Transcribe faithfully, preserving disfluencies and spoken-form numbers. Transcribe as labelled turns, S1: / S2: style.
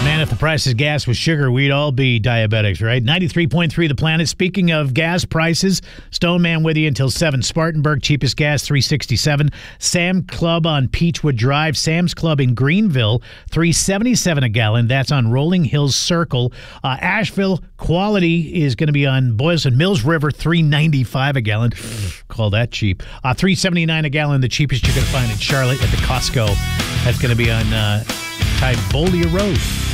S1: Man, if the price of gas was sugar, we'd all be diabetics, right? ninety-three point three The Planet. Speaking of gas prices, Stone Man with you until seven. Spartanburg, cheapest gas, three seventy-seven. Sam Club on Peachwood Drive. Sam's Club in Greenville, three seventy-seven a gallon. That's on Rolling Hills Circle. Uh, Asheville, Quality is going to be on Boylston Mills River, three ninety-five a gallon. Call that cheap. Uh, three seventy-nine a gallon, the cheapest you're going to find in Charlotte at the Costco. That's going to be on uh, Tybolia Road.